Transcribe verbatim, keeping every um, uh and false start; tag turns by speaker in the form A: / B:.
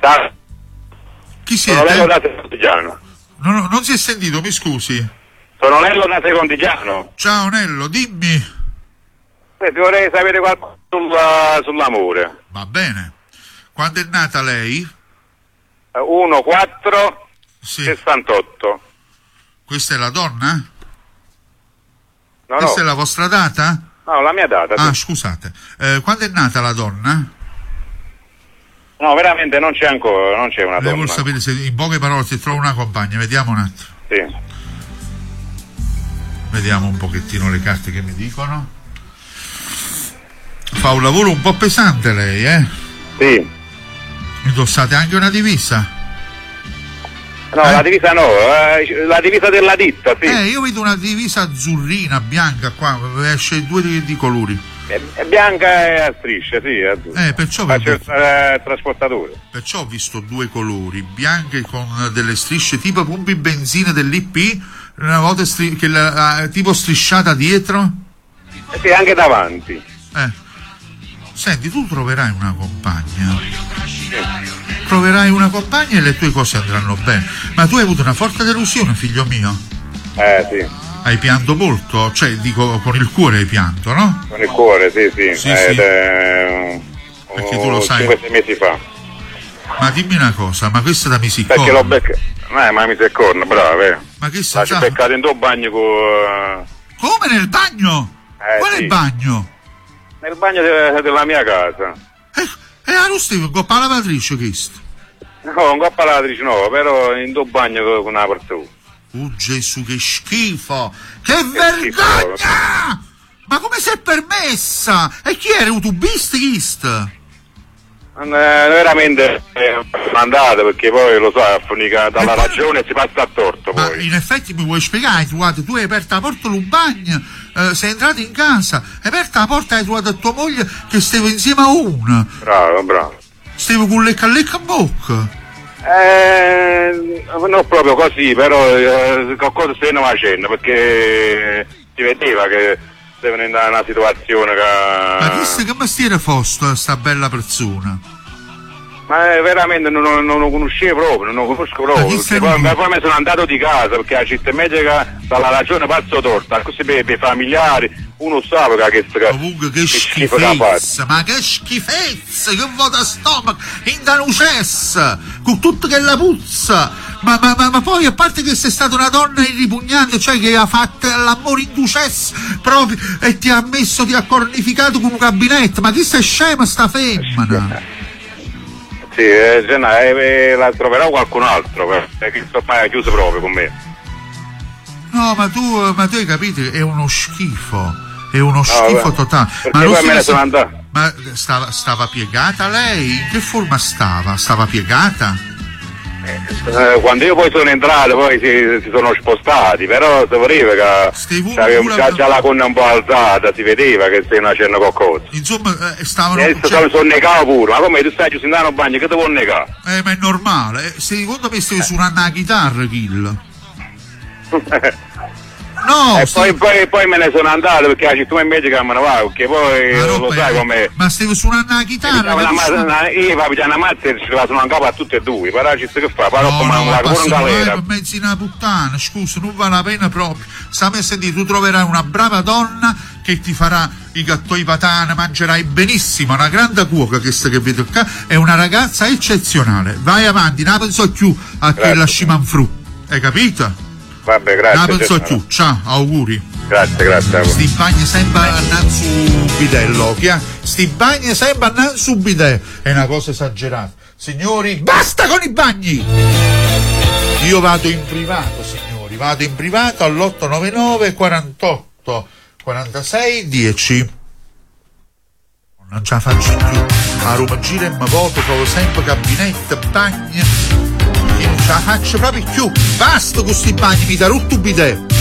A: Da...
B: Chi siete?
A: Sono Lello da Secondigiano.
B: Non, non si è sentito, mi scusi.
A: Sono Lello da Secondigiano.
B: Ciao Nello, dimmi.
A: Eh, vorrei sapere qualcosa sulla, sull'amore.
B: Va bene. Quando è nata lei?
A: uno quattro
B: Sì.
A: sessantotto.
B: Questa è la donna?
A: No,
B: Questa
A: no.
B: è la vostra data?
A: No, la mia data.
B: Ah,
A: Sì.
B: scusate. Eh, quando è nata la donna?
A: No, veramente non c'è ancora, non c'è una
B: Lei
A: donna.
B: vuol sapere se in poche parole si trova una compagna. Vediamo un attimo.
A: Sì.
B: Vediamo un pochettino le carte che mi dicono. Fa un lavoro un po' pesante lei, eh?
A: Sì.
B: Indossate anche una divisa?
A: No,
B: Eh?
A: la divisa no, eh, la divisa della ditta, sì.
B: Eh, io vedo una divisa azzurrina, bianca qua, esce due di, di colori.
A: È, è bianca e a strisce, sì, è azzurra.
B: Eh, perciò,
A: Faccio
B: vedo-
A: il eh, trasportatore.
B: perciò ho visto due colori, bianche con delle strisce tipo pompi benzina dell'I P, una volta stri- che la, tipo strisciata dietro.
A: Eh, sì, anche davanti.
B: Eh. Senti, tu troverai una compagna. Troverai una compagna e le tue cose andranno bene. Ma tu hai avuto una forte delusione, figlio mio.
A: Eh, sì.
B: Hai pianto molto? Cioè, dico, con il cuore hai pianto, no?
A: Con il cuore, sì, sì.
B: Sì,
A: eh,
B: sì.
A: ed è,
B: Perché tu lo sai.
A: cinque sei mesi fa.
B: Ma dimmi una cosa, ma questa da misiccorno?
A: Perché l'ho beccato. Eh, ma mi sei corno, bravo, eh.
B: Ma che
A: La ci
B: sa?
A: beccato in due bagni con...
B: Come nel bagno?
A: Eh,
B: Quale
A: sì.
B: bagno?
A: Nel bagno de- della mia casa.
B: E la rustica con la lavatrice questo?
A: No, non coppa lavatrice no, però in due bagni con una persona.
B: Oh Gesù, che schifo! Che,
A: Che
B: vergogna!
A: schifo.
B: Ma come si è permessa? E chi era? Un tubista chist?
A: Eh, veramente eh, mandate perché poi lo so, affonica dalla
B: E poi-
A: ragione e si passa a torto
B: Ma
A: poi.
B: in effetti mi vuoi spiegare? Tu, guarda, tu hai aperto la porta del bagno, eh, sei entrato in casa, hai aperto la porta e hai trovato tua moglie che stava insieme a una.
A: Bravo, bravo.
B: Stavo con lecca lecca a bocca.
A: Eh, non proprio così, però eh, qualcosa stavano facendo perché si vedeva che stavano in una situazione che...
B: Ma chissà che mestiere fosse sta bella persona?
A: Ma eh, veramente non, non, non lo conoscevo proprio, non lo conosco
B: Ma
A: proprio.
B: chi sei
A: Perché poi,
B: lui?
A: poi mi sono andato di casa perché la città medica dalla ragione pazzo torta, così per, per i familiari uno sa che, che,
B: Comunque che
A: schifo che ha fatto.
B: schifezza, ma che schifezza, che vuota stomaco, in danucessa, con tutto che la puzza, ma, ma, ma, ma poi a parte che sei stata una donna ripugnante, cioè che ha fatto l'amore in ducessa proprio e ti ha messo, ti ha cornificato con un gabinetto, ma chi sei scema sta femmina?
A: Sì, eh, se no, eh, la troverò qualcun altro, perché sto mai chiuso proprio con me.
B: No, ma tu, ma tu hai capito, è uno schifo, è uno schifo
A: beh,
B: totale.
A: perché
B: Ma,
A: poi
B: si
A: me ne
B: sta-
A: sono andato.
B: ma stava, stava piegata lei? In che forma stava? Stava piegata?
A: Eh, quando io poi sono entrato poi si, si sono spostati, però si vedeva che
B: Stevo
A: c'aveva
B: pure-
A: già, già la gonna un po' alzata, si vedeva che stai facendo qualcosa.
B: Insomma, eh, stavano...
A: E adesso
B: cioè-
A: sono, sono negato pure, ma come tu stai chiuso in un bagno, che ti vuoi negare?
B: Eh, ma è normale. eh, Secondo me stai suonando la chitarra, Kill. No,
A: e
B: stai-
A: poi, poi, poi me ne sono andato perché la città medica me ne va, perché poi
B: ma
A: lo
B: roba
A: sai
B: è-
A: com'è.
B: Ma stai suonando la chitarra?
A: Una,
B: ma tu
A: ma-
B: suoni-
A: una, io va a pigliare una mazza e ce la sono in capo a tutte e due, però ci sta che fa, però
B: No,
A: come
B: no,
A: una
B: ma
A: pure in
B: passa mai
A: galera.
B: per mezzo di una puttana, scusa, non vale la pena proprio. Stammi a sentire, tu troverai una brava donna che ti farà i gattoi patane, mangerai benissimo, una grande cuoca che sta che vedo qua, è una ragazza eccezionale. Vai avanti, non penso più a
A: Grazie.
B: quella scimanfru, hai capito?
A: Vabbè,
B: Non
A: grazie.
B: penso
A: Stefano.
B: più, ciao, auguri.
A: Grazie, grazie.
B: Sti bagni sempre andando su bidello, che ha- sti bagni sempre andando su bidello, è una cosa esagerata. Signori, basta con i bagni! Io vado in privato, signori, vado in privato all'otto nove nove quarantotto quarantasei dieci. Non ce la faccio più. A Roma gira e mi voto, trovo sempre gabinetto, bagni. Io non ce la faccio proprio più. Basta con sti bagni, mi da rotto bidello.